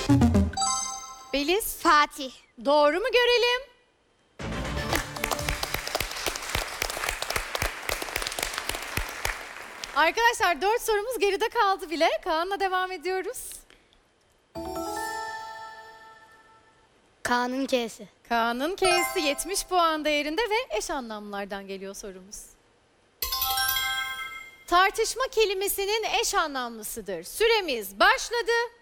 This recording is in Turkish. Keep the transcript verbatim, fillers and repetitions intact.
Beliz. Fatih. Doğru mu görelim? Arkadaşlar dört sorumuz geride kaldı bile. Kaan'la devam ediyoruz. Kaan'ın K'si. Kaan'ın K'si yetmiş puan değerinde ve eş anlamlardan geliyor sorumuz. Tartışma kelimesinin eş anlamlısıdır. Süremiz başladı.